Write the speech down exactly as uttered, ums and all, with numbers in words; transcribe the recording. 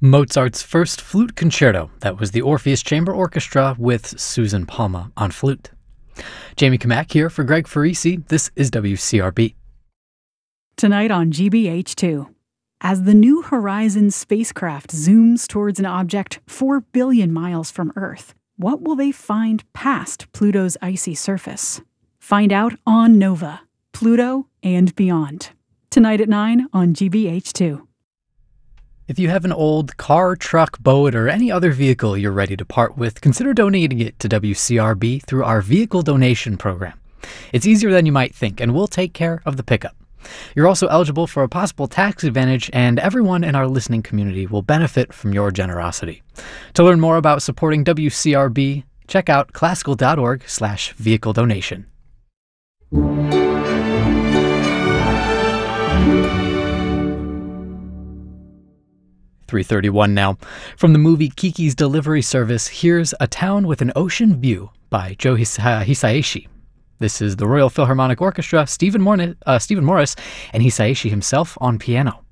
Mozart's first flute concerto. That was the Orpheus Chamber Orchestra with Susan Palma on flute. Jamie Kamak here for Greg Farisi. This is W C R B. Tonight on G B H two. As the New Horizons spacecraft zooms towards an object four billion miles from Earth, what will they find past Pluto's icy surface? Find out on Nova, Pluto and Beyond. Tonight at nine on G B H two. If you have an old car, truck, boat, or any other vehicle you're ready to part with, consider donating it to W C R B through our vehicle donation program. It's easier than you might think, and we'll take care of the pickup. You're also eligible for a possible tax advantage, and everyone in our listening community will benefit from your generosity. To learn more about supporting W C R B, check out classical.org slash vehicle donation. three thirty-one now. From the movie Kiki's Delivery Service, here's A Town with an Ocean View by Joe His- uh, Hisaishi. This is the Royal Philharmonic Orchestra, Stephen, Morni- uh, Stephen Morris, and Hisaishi himself on piano.